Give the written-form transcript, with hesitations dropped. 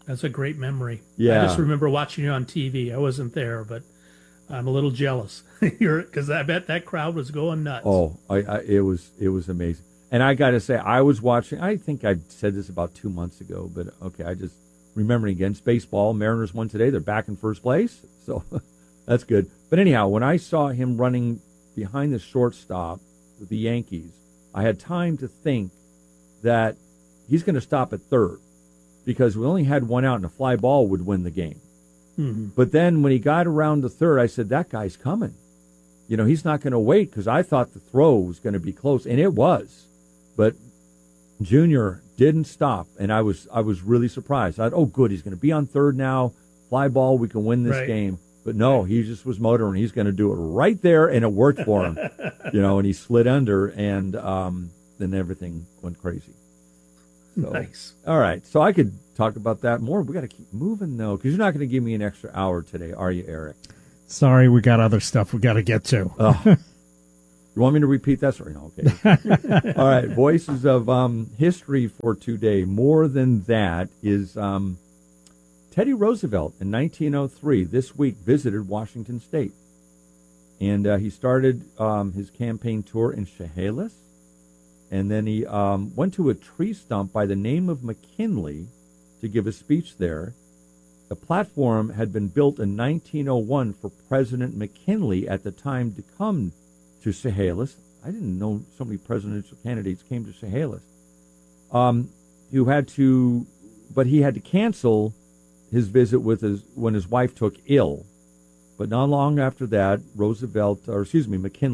That's a great memory. I just Yeah. remember watching you on TV. I wasn't there, but I'm a little jealous. Because I bet that crowd was going nuts. Oh, it was amazing. And I got to say, I was watching. I think I said this about 2 months ago, but okay, I just remembering against baseball. Mariners won today. They're back in first place, so that's good. But anyhow, when I saw him running behind the shortstop with the Yankees, I had time to think that he's going to stop at third because we only had one out, and a fly ball would win the game. Hmm. But then when he got around to third, I said, that guy's coming. He's not going to wait because I thought the throw was going to be close, and it was. But Junior didn't stop, and I was really surprised. I thought, oh, good, he's going to be on third now. Fly ball, we can win this Right. game. But no, he just was motoring. He's going to do it right there, and it worked for him. And he slid under, and then everything went crazy. So, Nice. all right, so I could talk about that more. We got to keep moving, though, because you're not going to give me an extra hour today, are you, Eric? Sorry, we got other stuff we got to get to. Oh. You want me to repeat that? Sorry, no, okay. All right, Voices of History for today. More than that is Teddy Roosevelt in 1903, this week, visited Washington State. And he started his campaign tour in Chehalis. And then he went to a tree stump by the name of McKinley to give a speech there. The platform had been built in 1901 for President McKinley at the time to come to Chehalis. I didn't know so many presidential candidates came to Chehalis. But he had to cancel his visit when his wife took ill. But not long after that, McKinley